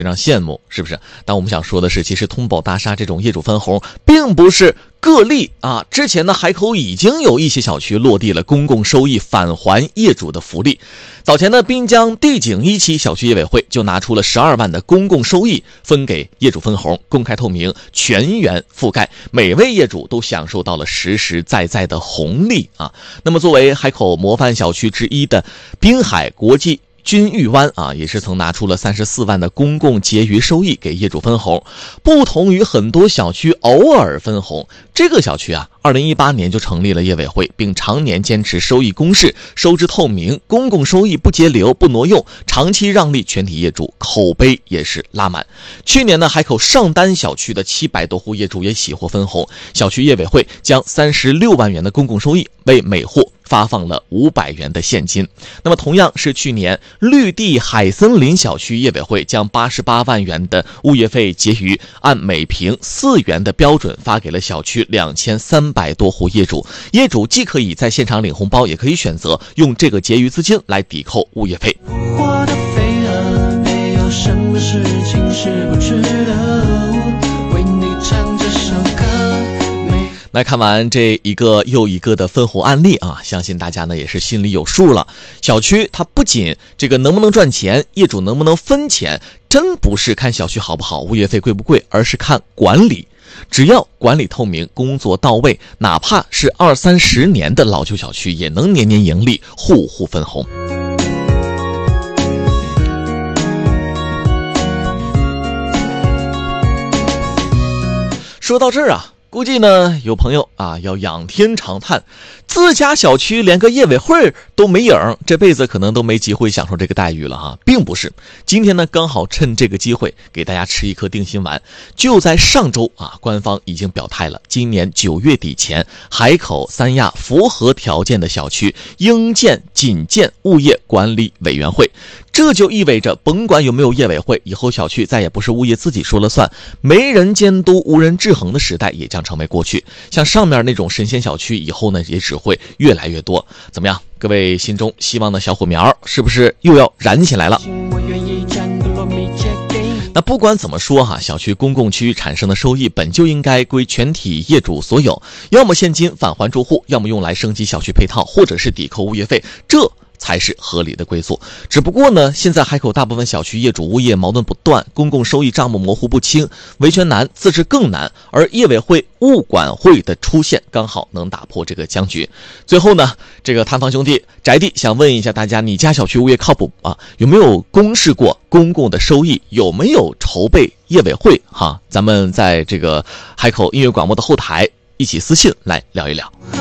非常羡慕，是不是？但我们想说的是，其实通宝大厦这种业主分红并不是个例啊。之前呢，海口已经有一些小区落地了公共收益返还业主的福利。早前呢，滨江帝景1期小区业委会就拿出了12万的公共收益分给业主分红，公开透明，全员覆盖，每位业主都享受到了实实在在的红利啊。那么作为海口模范小区之一的滨海国际君玉湾啊，也是曾拿出了34万的公共结余收益给业主分红。不同于很多小区偶尔分红，这个小区啊2018年就成立了业委会，并常年坚持收益公示，收支透明，公共收益不节流不挪用，长期让利全体业主，口碑也是拉满。去年呢，海口上单小区的700多户业主也喜获分红，小区业委会将36万元的公共收益为每户发放了500元的现金。那么同样是去年，绿地海森林小区业委会将88万元的物业费结余按每平4元的标准发给了小区2300多户业主。业主既可以在现场领红包，也可以选择用这个结余资金来抵扣物业费。 我的飞蛾，没有什么事情是不值得为你唱这首歌。 来看完这一个又一个的分红案例啊，相信大家呢也是心里有数了。小区它不仅这个能不能赚钱，业主能不能分钱，真不是看小区好不好，物业费贵不贵，而是看管理。只要管理透明，工作到位，哪怕是20-30年的老旧小区，也能年年盈利，户户分红。说到这儿啊，估计呢有朋友啊要仰天长叹，自家小区连个业委会都没影，这辈子可能都没机会享受这个待遇了哈。并不是，今天呢刚好趁这个机会给大家吃一颗定心丸。就在上周啊，官方已经表态了，今年9月底前，海口三亚符合条件的小区应建仅建物业管理委员会。这就意味着甭管有没有业委会，以后小区再也不是物业自己说了算，没人监督无人制衡的时代也将成为过去。像上面那种神仙小区以后呢也只会越来越多。怎么样，各位心中希望的小火苗是不是又要燃起来了？那不管怎么说哈，小区公共区域产生的收益本就应该归全体业主所有，要么现金返还住户，要么用来升级小区配套，或者是抵扣物业费，这才是合理的归宿。只不过呢，现在海口大部分小区业主物业矛盾不断，公共收益账目模糊不清，维权难，自治更难，而业委会物管会的出现刚好能打破这个僵局。最后呢，这个塌房兄弟宅地想问一下大家，你家小区物业靠谱啊？有没有公示过公共的收益？有没有筹备业委会？哈，咱们在这个海口音乐广播的后台一起私信来聊一聊。